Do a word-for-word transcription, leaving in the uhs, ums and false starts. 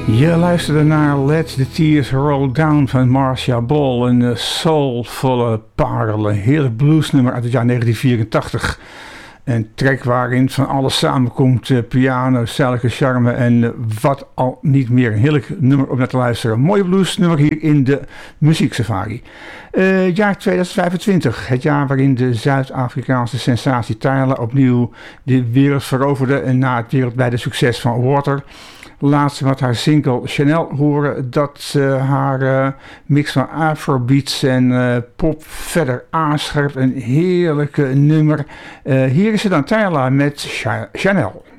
Je luisterde naar Let the Tears Roll Down van Marcia Ball, een soulvolle parel, een heerlijk bluesnummer uit het jaar negentien vierentachtig. Een track waarin van alles samenkomt, uh, piano, stellige charme en uh, wat al niet meer. Een heerlijk nummer om naar te luisteren. Een mooie bluesnummer hier in de muzieksafari. Uh, jaar tweeduizend vijfentwintig, het jaar waarin de Zuid-Afrikaanse sensatie Tyla opnieuw de wereld veroverde en na het wereldwijde succes van Water. Laat ze met haar single Chanel horen dat uh, haar uh, mix van afrobeats en uh, pop verder aanscherpt. Een heerlijke nummer. Uh, hier is het dan Tyla met Ch- Chanel.